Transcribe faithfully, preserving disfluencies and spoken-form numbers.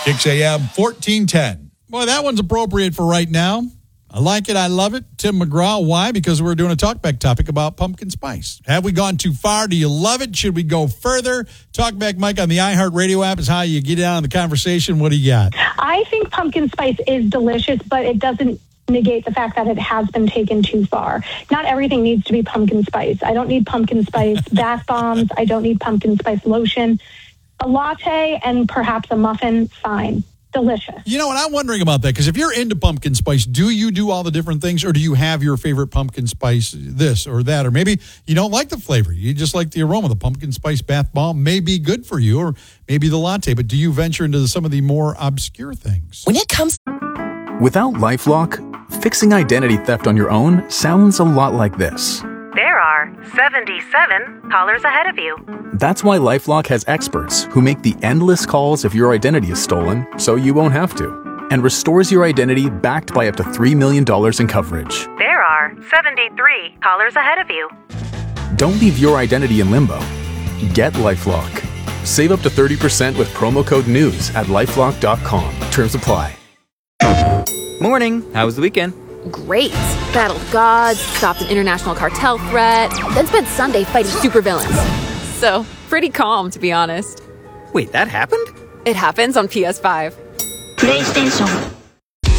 Kicks A M fourteen ten. Boy, that one's appropriate for right now. I like it. I love it. Tim McGraw. Why? Because we're doing a talkback topic about pumpkin spice. Have we gone too far? Do you love it? Should we go further? Talkback Mike on the iHeartRadio app is how you get in on the conversation. What do you got? I think pumpkin spice is delicious, but it doesn't negate the fact that it has been taken too far. Not everything needs to be pumpkin spice. I don't need pumpkin spice bath bombs. I don't need pumpkin spice lotion. A latte and perhaps a muffin, fine. Delicious. You know what? I'm wondering about that, because if you're into pumpkin spice, do you do all the different things, or do you have your favorite pumpkin spice, this or that? Or maybe you don't like the flavor. You just like the aroma. The pumpkin spice bath bomb may be good for you, or maybe the latte, but do you venture into some of the more obscure things? When it comes... Without LifeLock, fixing identity theft on your own sounds a lot like this. There are seventy-seven callers ahead of you. That's why LifeLock has experts who make the endless calls if your identity is stolen, so you won't have to, and restores your identity backed by up to three million dollars in coverage. There are seventy-three callers ahead of you. Don't leave your identity in limbo. Get LifeLock. Save up to thirty percent with promo code NEWS at lifelock dot com. Terms apply. Morning. How was the weekend? Great. Battled gods, stopped an international cartel threat, then spent Sunday fighting supervillains. So, pretty calm, to be honest. Wait, that happened? It happens on P S five. PlayStation